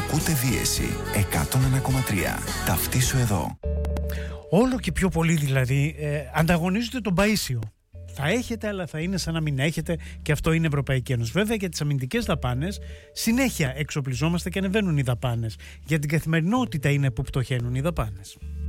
Ακούτε Δίεση 101,3. Ταυτίσου εδώ. Όλο και πιο πολύ δηλαδή ανταγωνίζονται τον Παΐσιο. Θα έχετε, αλλά θα είναι σαν να μην έχετε, και αυτό είναι Ευρωπαϊκή Ένωση. Βέβαια, για τις αμυντικές δαπάνες συνέχεια εξοπλιζόμαστε και ανεβαίνουν οι δαπάνες. Για την καθημερινότητα είναι που πτωχαίνουν οι δαπάνες.